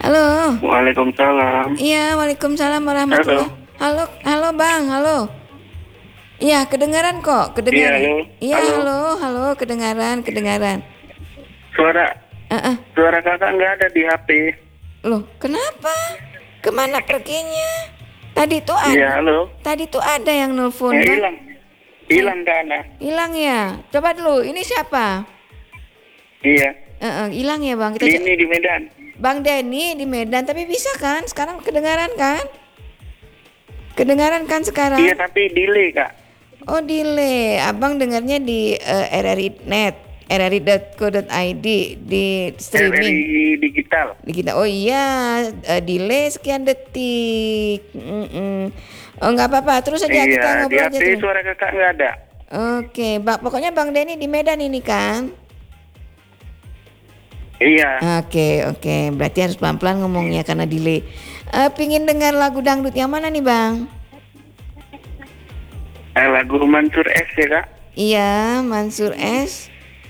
Halo. Waalaikumsalam. Iya, waalaikumsalam warahmatullahi. Halo. Halo Bang, halo. Iya, kedengaran kok, kedengaran. Iya, halo. Iya, Halo. halo, kedengaran. Suara Heeh. suara kakak nggak ada di HP. Loh, kenapa? Kemana perginya? Tadi tuh ada. Iya, halo. Tadi tuh ada yang nelfon. Bang. Hilang. Hilang Dana. Hilang ya. Coba dulu, ini siapa? Iya. Hilang ya Bang. Kita Ini di Medan. Bang Denny di Medan, tapi bisa kan? Sekarang kedengaran kan? Kedengaran kan sekarang? Iya, tapi delay, Kak. Oh, delay. Abang dengarnya di RRI.net, rri.co.id di streaming. RRI digital. Di kita. Oh iya, delay sekian detik. Oh, nggak apa-apa. Terus aja kita Iya, di ngobrol aja HP terus. suara kakak nggak ada. Oke, pokoknya Bang Denny di Medan ini kan? Iya. Oke. Berarti harus pelan-pelan ngomongnya karena delay. Pingin dengar lagu dangdut yang mana nih Bang? Lagu Mansur S ya, Kak. Iya, Mansur S.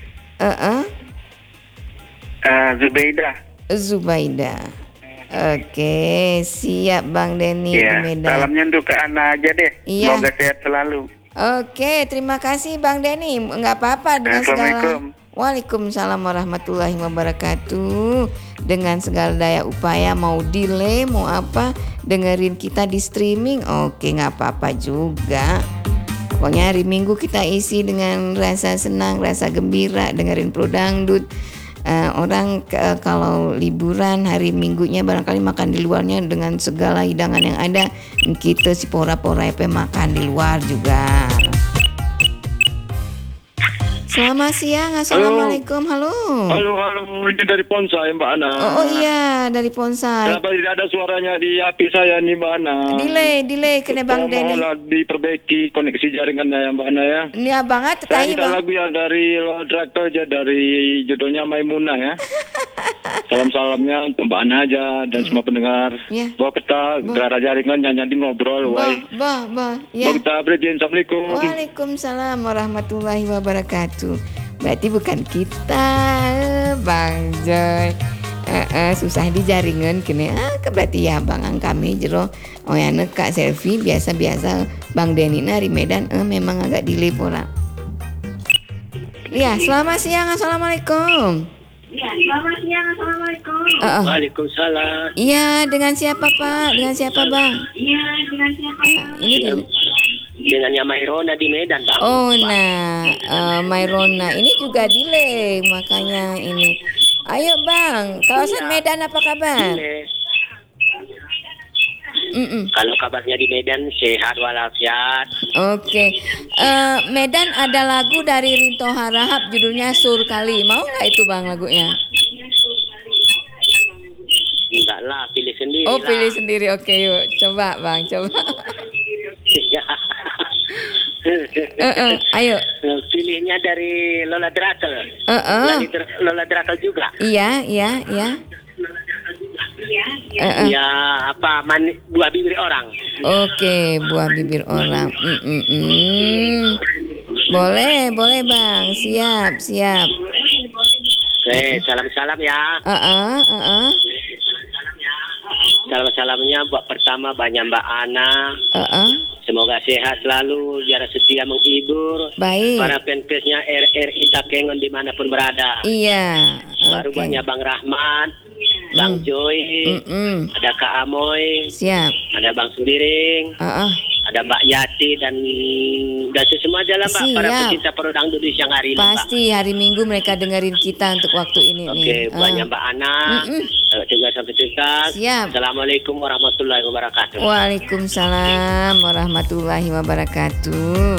Zubaida. Oke, siap Bang Denny di Iya. Medan. Salamnya untuk ke Ana aja deh. Iya. Semoga sehat selalu. Oke, terima kasih Bang Denny. Nggak apa-apa dengan segala. Assalamualaikum. Waalaikumsalam warahmatullahi wabarakatuh. Dengan segala daya upaya, mau delay, mau apa, dengerin kita di streaming. Oke, nggak apa-apa juga. Pokoknya hari Minggu kita isi dengan rasa senang, rasa gembira, dengerin Pro Dangdut. Orang kalau liburan hari Minggunya barangkali makan di luarnya dengan segala hidangan yang ada. Kita si pora-pora makan di luar juga. Selamat siang, assalamualaikum, halo. Halo, ini dari Ponsai Mbak Ana. Oh iya, dari Ponsai. Kenapa tidak ada suaranya di HP saya nih Mbak Ana? Delay, kena Bang Denny. Mohonlah diperbaiki koneksi jaringannya ya Mbak Ana ya. Ini abangat Saya tadi minta Bang. lagu yang dari Lodrato aja, dari judulnya Maimunah ya. Salam-salamnya untuk Mbak Ana aja dan semua pendengar. Ya. Bahwa kita gara jaringan nyanyi ngobrol, wai. Bah, ya. Bahwa kita berizin, Assalamualaikum. Waalaikumsalam warahmatullahi wabarakatuh. Berarti bukan kita, Bang Joy. Susah di jaringan kene. Berarti ya Bang kami jero. Oh ya Kak Selfie biasa-biasa Bang Denny nari Medan memang agak delay pula. Ya, selamat siang, assalamualaikum. Waalaikumsalam. Iya, dengan siapa Pak? Dengan siapa Bang? Ini dulu. Dengan yang Mairona di Medan, Bang. Oh, Mairona ini juga delay, makanya ini. Ayo Bang, kawasan Medan apa kabar? Kalau kabarnya di Medan sehat walafiat. Oke. Medan ada lagu dari Rinto Harahap judulnya Sur Kali. Mau nggak itu Bang lagunya? Enggak lah, pilih sendiri. Oh, lah. pilih sendiri. Oke, yuk. Coba Bang, coba. Ayo. Pilihnya dari Lola Drakel. Lola Drakel juga. Iya. Ya apa buah bibir orang. Oke, buah bibir orang. Boleh Bang. Siap. Oke, salam-salam ya. Salam-salamnya buat pertama banyak Mbak Ana. Semoga sehat selalu, biar setia menghibur. Baik. Para fansnya RRI Takengon dimanapun berada. Iya. Baru Oke. banyak Bang Rahmat, Bang Joy, ada Kak Amoy, Siap. ada Bang Suliring, ada Mbak Yati dan semua aja lah Mbak, para Siap. pecinta Pro Dangdut di siang hari ini Mbak. Pasti hari Minggu mereka dengerin kita untuk waktu ini Oke, nih. banyak Mbak Ana. Juga sampai tuntas. Siap. Assalamualaikum warahmatullahi wabarakatuh. Waalaikumsalam warahmatullahi wabarakatuh.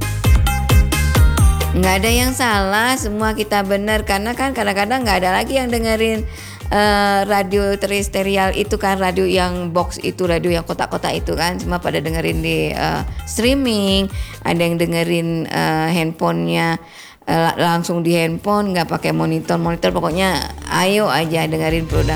Nggak ada yang salah, semua kita benar karena kan kadang-kadang nggak ada lagi yang dengerin radio terestrial itu kan, radio yang box itu, radio yang kotak-kotak itu kan, semua pada dengerin di streaming, ada yang dengerin handphonenya langsung di handphone, nggak pakai monitor, pokoknya ayo aja dengerin produk.